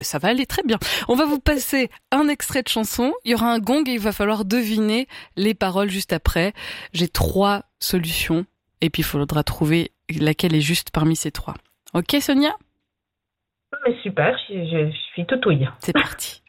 ça va aller très bien. On va vous passer un extrait de chanson. Il y aura un gong et il va falloir deviner les paroles juste après. J'ai 3 solutions et puis il faudra trouver laquelle est juste parmi ces 3. Ok Sonia ? Mais super, je suis tout ouïe. C'est parti.